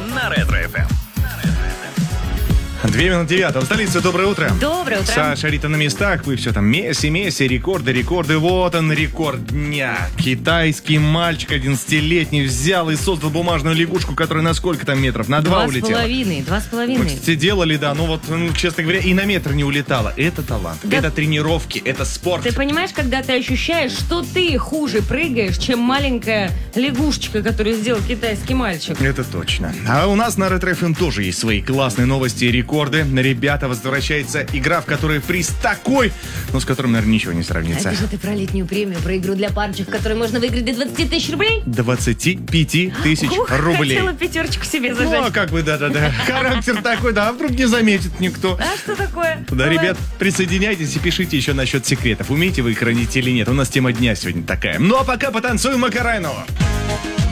на Ретро-ФМ. 9:09 в столице. Доброе утро. Доброе утро. Саша, Рита на местах. Вы все там Месси, рекорды. Вот он, рекорд дня. Китайский мальчик 11-летний взял и создал бумажную лягушку, которая на сколько там метров? На 2 улетела. 2,5. Мы, кстати, делали, да, честно говоря, и на метр не улетала. Это талант, Да. это тренировки, это спорт. Ты понимаешь, когда ты ощущаешь, что ты хуже прыгаешь, чем маленькая лягушечка, которую сделал китайский мальчик? Это точно. А у нас на Ретро-ФМ тоже есть свои классные новости и рекорды. Ребята, возвращается игра, в которой приз такой, но с которым, наверное, ничего не сравнится. Это же ты про летнюю премию, про игру для парочек, в которой можно выиграть до 20 тысяч рублей? 25 тысяч рублей. Хотела пятерочку себе Ну, зажать. а как бы, да-да-да. Характер такой, да, а вдруг не заметит никто. А что такое? Да, Бывает. ребят, присоединяйтесь и пишите еще насчет секретов. Умеете вы их хранить или нет? У нас тема дня сегодня такая. Ну, а пока потанцуем Макарайну.